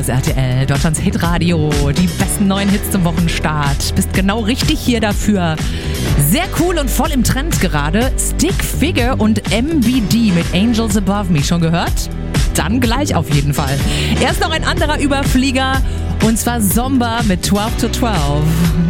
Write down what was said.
ist RTL, Deutschlands Hitradio. Die besten neuen Hits zum Wochenstart. Bist genau richtig hier dafür. Sehr cool und voll im Trend gerade. Stick Figure und MBD mit Angels Above Me. Schon gehört? Dann gleich auf jeden Fall. Erst noch ein anderer Überflieger. Und zwar Zomba mit 12 to 12.